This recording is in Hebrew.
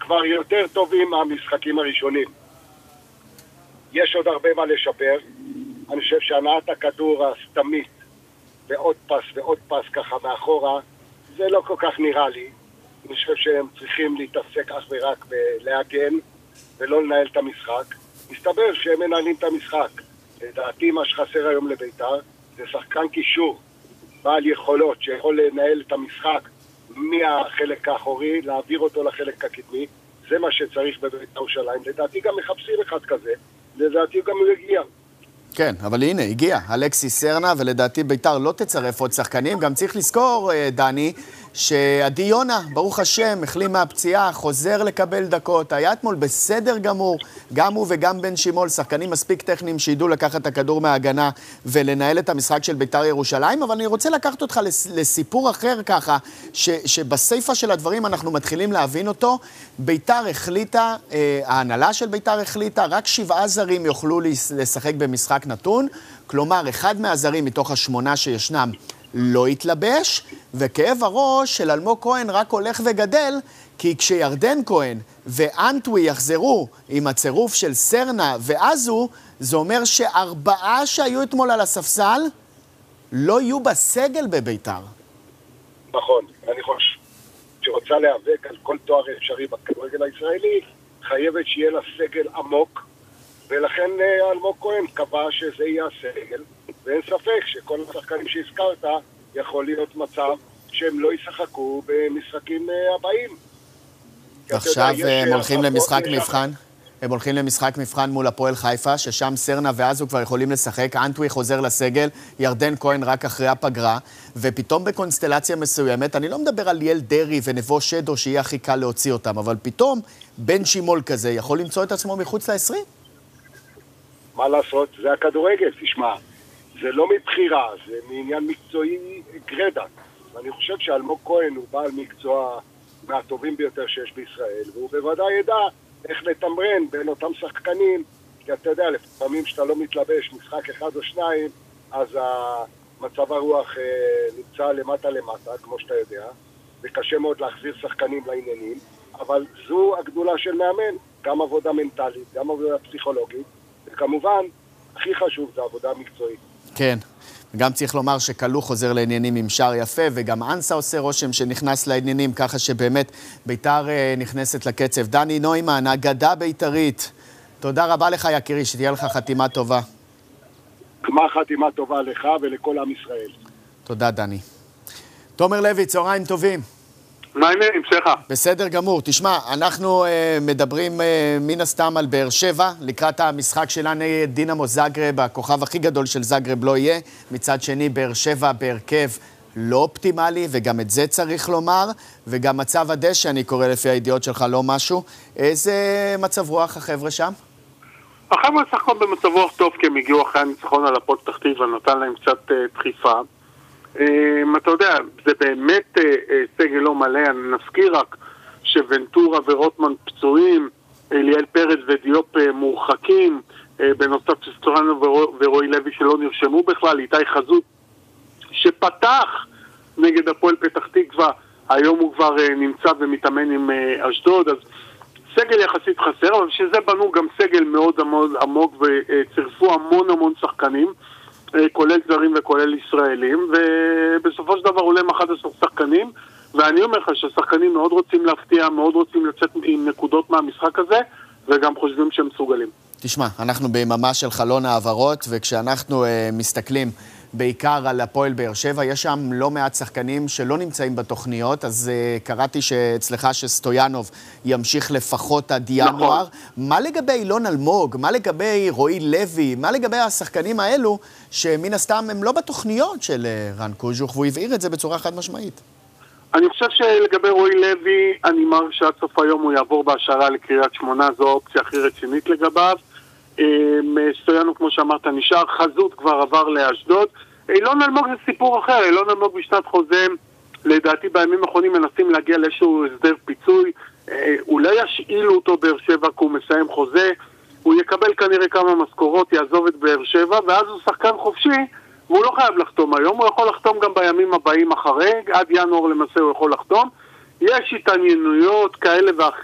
כבר יותר טובים מהמשחקים הראשונים. יש עוד הרבה מה לשפר. אני חושב שהנעת הכדור הסתמית ועוד פס ככה מאחורה, זה לא כל כך נראה לי. אני חושב שהם צריכים להתעסק אך ורק בלהגן ולא לנהל את המשחק. מסתבר שהם מנהלים את המשחק. לדעתי מה שחסר היום לביתר זה שחקן קישור בעל יכולות שיכול לנהל את המשחק מהחלק האחורי, להעביר אותו לחלק הקדמי. זה מה שצריך בביתר ירושלים. לדעתי גם מחפשים אחד כזה, לדעתי גם הוא הגיע. כן, אבל הנה, הגיע אלכסיס סרנה, ולדעתי ביתר לא תצרף עוד שחקנים. גם צריך לזכור, דני, שעדי יונה, ברוך השם, החלים מהפציעה, חוזר לקבל דקות, היה אתמול בסדר גמור, גם הוא וגם בן שימול, שחקנים מספיק טכניים שידעו לקחת את הכדור מההגנה ולנהל את המשחק של ביתר ירושלים, אבל אני רוצה לקחת אותך לסיפור אחר ככה, שבסייפה של הדברים אנחנו מתחילים להבין אותו. ביתר החליטה, ההנהלה של ביתר החליטה, רק 7 זרים יוכלו לשחק במשחק נתון, כלומר, 1 מהזרים מתוך 8 שישנם לא התלבש, וכאב הראש של אלמוג כהן רק הולך וגדל, כי כשירדן כהן ואנטווי יחזרו עם הצירוף של סרנה ואזו, זה אומר ש4 שהיו אתמול על הספסל לא יהיו בסגל בביתר. נכון, אני חושב שרוצה להיאבק על כל תואר אפשרי בכדורגל הישראלי, חייבת שיהיה לה סגל עמוק, ולכן אלמוג כהן קבע שזה יהיה הסגל, ואין ספק שכל השחקנים שהזכרת יכול להיות מצב שהם לא ישחקו במשחקים הבאים. עכשיו הם הולכים למשחק מבחן. הם הולכים למשחק מבחן מול הפועל חיפה, ששם סרנה ואזו כבר יכולים לשחק, אנטווי חוזר לסגל, ירדן כהן רק אחרי הפגרה, ופתאום בקונסטלציה מסוימת, אני לא מדבר על ליאל דרי ונבו שדו שיהיה הכי קל להוציא אותם, אבל פתאום בן שימול כזה יכול למצוא את עצמו מחוץ ל-20? מה לעשות? זה הכדורגל, תשמע. זה לא מבחירה, זה מעניין מקצועי גרדה. ואני חושב שאלמוג כהן הוא בעל מקצוע מהטובים ביותר שיש בישראל, והוא בוודאי ידע איך לתמרן בין אותם שחקנים, כי אתה יודע, לפעמים שאתה לא מתלבש משחק 1 או 2, אז מצב הרוח נמצא למטה, כמו שאתה יודע, וקשה מאוד להחזיר שחקנים לעניינים, אבל זו הגדולה של מאמן, גם עבודה מנטלית, גם עבודה פסיכולוגית, וכמובן, הכי חשוב זה עבודה מקצועית. כן, וגם צריך לומר שקלו חוזר לעניינים עם שער יפה, וגם אנסה עושה רושם שנכנס לעניינים, ככה שבאמת ביתר נכנסת לקצב. דני נוימן, אגדה ביתרית, תודה רבה לך יקירי, שתהיה לך חתימה טובה. גמר חתימה טובה לך ולכל עם ישראל. תודה דני. תומר לוי, צהריים טובים. מה העניינים, שלך? בסדר גמור. תשמע, אנחנו מדברים מן הסתם על באר שבע, לקראת המשחק שלה נגד דינמו זאגרב, הכוכב הכי גדול של זאגרב לא יהיה. מצד שני, באר שבע בהרכב לא אופטימלי, וגם את זה צריך לומר, וגם מצב הדשא, אני קורא לפי הידיעות שלך, לא משהו. איזה מצב רוח החבר'ה שם? החבר'ה שחקו במצב רוח טוב, כי הם הגיעו אחרי הניצחון על הפועל פתח תקווה, ונתן להם קצת דחיפה. אתה יודע, זה באמת סגל לא מלא. אני נזכיר רק שוונטורה ורוטמן פצועים, ליאל פרץ ודיופ מורחקים, בנוסף שסטורנו ורועי לוי שלא נרשמו בכלל, איתי חזות שפתח נגד הפועל פתח תקווה, היום הוא כבר נמצא ומתאמן עם אשדוד, אז סגל יחסית חסר, אבל שזה בנו גם סגל מאוד עמוק וצירפו המון שחקנים, כולל זרים וכולל ישראלים, ובסופו של דבר עולם 11 שחקנים, ואני אומר לך שהשחקנים מאוד רוצים להפתיע, מאוד רוצים לצאת עם נקודות מהמשחק הזה, וגם חושבים שהם מסוגלים. תשמע, אנחנו ביממה של חלון העברות, וכשאנחנו מסתכלים בעיקר על הפועל באר שבע, יש שם לא מעט שחקנים שלא נמצאים בתוכניות, אז קראתי שאצלך שסטויאנוב ימשיך לפחות עד ינואר. נכון. מה לגבי אילון אלמוג? מה לגבי רועי לוי? מה לגבי השחקנים האלו שמן הסתם הם לא בתוכניות של רן קוז'וך, והוא הבהיר את זה בצורה חד משמעית? אני חושב שלגבי רועי לוי, אני מרגיש שעד סוף היום הוא יעבור בהשארה לקריית שמונה, זו האופציה הכי רצינית לגביו. סטויאנוב, כמו שאמרת, נשאר, חזות כבר עבר לאשדוד. אילון אלמוג זה סיפור אחר. אילון אלמוג בשנת חוזה, לדעתי בימים האחרונים מנסים להגיע לאיזשהו הסדר פיצוי, אולי ישאילו אותו באר שבע כי הוא מסיים חוזה, הוא יקבל כנראה כמה משכורות, יעזוב את באר שבע, ואז הוא שחקן חופשי, והוא לא חייב לחתום היום, הוא יכול לחתום גם בימים הבאים אחרי, עד ינואר למעשה הוא יכול לחתום. יש התעניינויות כאלה ואחרות,